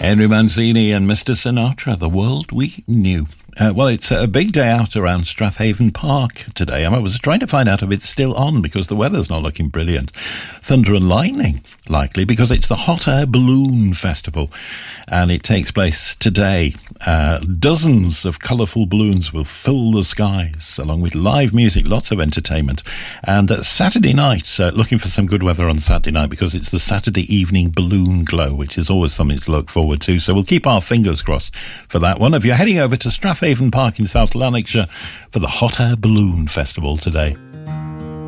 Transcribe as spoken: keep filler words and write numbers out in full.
Henry Mancini and Mister Sinatra, The World We Knew. Uh, well, it's a big day out around Strathaven Park today. I was trying to find out if it's still on because the weather's not looking brilliant. Thunder and lightning, likely, because it's the Hot Air Balloon Festival, and it takes place today. Uh, dozens of colourful balloons will fill the skies, along with live music, lots of entertainment. And uh, Saturday night, uh, looking for some good weather on Saturday night because it's the Saturday evening balloon glow, which is always something to look forward to. So we'll keep our fingers crossed for that one. If you're heading over to Strathaven Park in South Lanarkshire for the Hot Air Balloon Festival today.